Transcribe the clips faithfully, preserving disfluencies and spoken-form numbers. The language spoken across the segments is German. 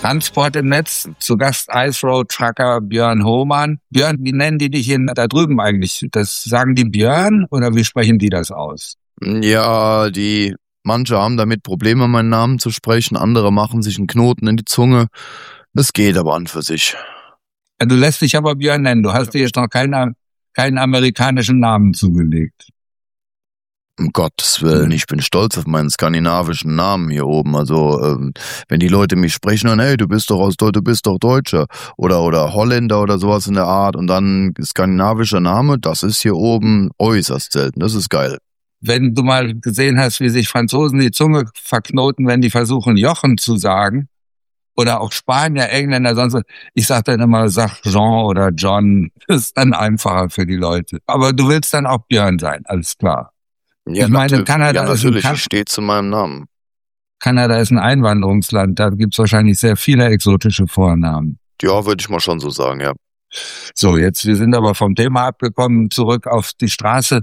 Transport im Netz. Zu Gast Ice Road Trucker Björn Hohmann. Björn, wie nennen die dich in, da drüben eigentlich? Das sagen die Björn oder wie sprechen die das aus? Ja, die manche haben damit Probleme, meinen Namen zu sprechen. Andere machen sich einen Knoten in die Zunge. Das geht aber an für sich. Du lässt dich aber Björn nennen. Du hast dir jetzt noch keinen, keinen amerikanischen Namen zugelegt. Um Gottes Willen, ich bin stolz auf meinen skandinavischen Namen hier oben. Also ähm, wenn die Leute mich sprechen, dann hey, du bist doch aus du bist doch Deutscher oder oder Holländer oder sowas in der Art und dann skandinavischer Name, das ist hier oben äußerst selten. Das ist geil. Wenn du mal gesehen hast, wie sich Franzosen die Zunge verknoten, wenn die versuchen Jochen zu sagen, oder auch Spanier, Engländer, sonst was. Ich sag dann immer, sag Jean oder John. Das ist dann einfacher für die Leute. Aber du willst dann auch Björn sein, alles klar. Ja, ich meine, Kanada ja, natürlich, ist ein, steht zu meinem Namen. Kanada ist ein Einwanderungsland, da gibt's wahrscheinlich sehr viele exotische Vornamen. Ja, würde ich mal schon so sagen, ja. So, jetzt, wir sind aber vom Thema abgekommen, zurück auf die Straße.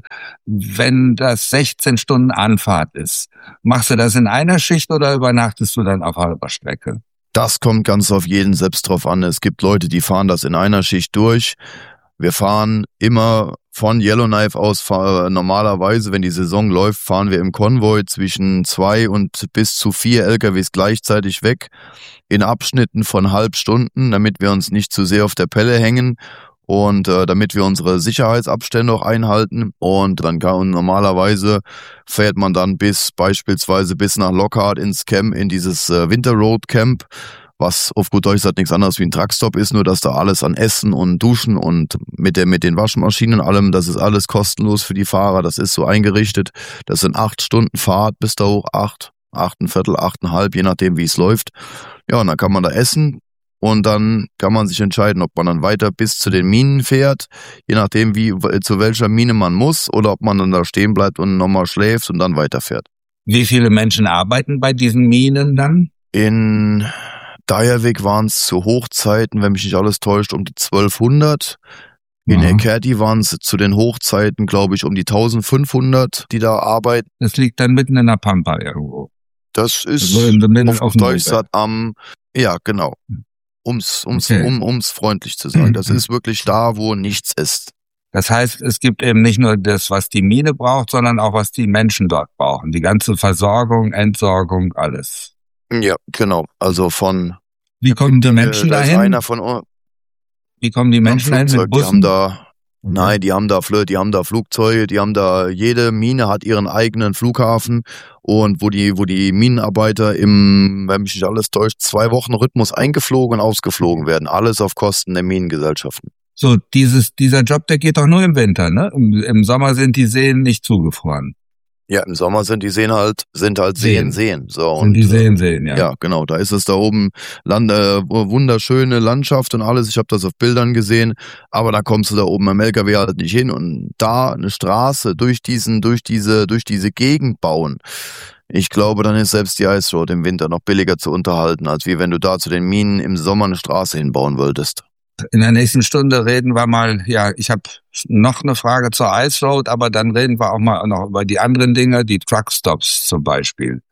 Wenn das sechzehn Stunden Anfahrt ist, machst du das in einer Schicht oder übernachtest du dann auf halber Strecke? Das kommt ganz auf jeden selbst drauf an. Es gibt Leute, die fahren das in einer Schicht durch. Wir fahren immer von Yellowknife aus, fahr, normalerweise, wenn die Saison läuft, fahren wir im Konvoi zwischen zwei und bis zu vier L K Ws gleichzeitig weg, in Abschnitten von halb Stunden, damit wir uns nicht zu sehr auf der Pelle hängen und äh, damit wir unsere Sicherheitsabstände auch einhalten. Und dann kann und normalerweise fährt man dann bis beispielsweise bis nach Lockhart ins Camp, in dieses äh, Winter Road Camp, was auf gut Deutsch sagt nichts anderes wie ein Truckstop ist, nur dass da alles an Essen und Duschen und mit der mit den Waschmaschinen und allem, das ist alles kostenlos für die Fahrer, das ist so eingerichtet. Das sind acht Stunden Fahrt bis da hoch, acht, acht ein Viertel, achteinhalb, je nachdem wie es läuft. Ja, und dann kann man da essen und dann kann man sich entscheiden, ob man dann weiter bis zu den Minen fährt, je nachdem wie zu welcher Mine man muss oder ob man dann da stehen bleibt und nochmal schläft und dann weiterfährt. Wie viele Menschen arbeiten bei diesen Minen dann? In Dyerwick waren es zu Hochzeiten, wenn mich nicht alles täuscht, um die zwölfhundert. In Ekati waren es zu den Hochzeiten, glaube ich, um die eintausendfünfhundert, die da arbeiten. Das liegt dann mitten in der Pampa irgendwo. Das ist also auf Deutsch gesagt am, ja genau, um's, um's, okay. um, um's freundlich zu sagen. Das ist wirklich da, wo nichts ist. Das heißt, es gibt eben nicht nur das, was die Mine braucht, sondern auch, was die Menschen dort brauchen. Die ganze Versorgung, Entsorgung, alles. Ja, genau. Also von... Wie kommen die Menschen äh, dahin? Einer von, Wie kommen die Menschen dahin mit Bussen? Die haben da, mhm. Nein, die haben da die haben da Flugzeuge, die haben da, jede Mine hat ihren eigenen Flughafen und wo die wo die Minenarbeiter im, wenn mich nicht alles täuscht, zwei Wochen Rhythmus eingeflogen und ausgeflogen werden. Alles auf Kosten der Minengesellschaften. So, dieses dieser Job, der geht doch nur im Winter, ne? Im, im Sommer sind die Seen nicht zugefroren. Ja, im Sommer sind die Seen halt, sind halt Seen, Seen. So, sind und, die Seen, Seen, ja. Ja, genau, da ist es da oben, Land, äh, wunderschöne Landschaft und alles, ich habe das auf Bildern gesehen, aber da kommst du da oben am L K W halt nicht hin und da eine Straße durch diesen, durch diese, durch diese Gegend bauen. Ich glaube, dann ist selbst die Ice Road im Winter noch billiger zu unterhalten, als wie wenn du da zu den Minen im Sommer eine Straße hinbauen wolltest. In der nächsten Stunde reden wir mal, ja, ich habe noch eine Frage zur Ice Road, aber dann reden wir auch mal noch über die anderen Dinge, die Truckstops zum Beispiel.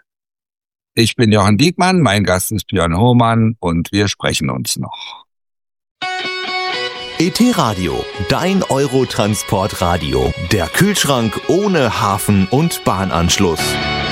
Ich bin Jochen Diekmann, mein Gast ist Björn Hohmann und wir sprechen uns noch. E T-Radio, dein Eurotransport-Radio. Der Kühlschrank ohne Hafen- und Bahnanschluss.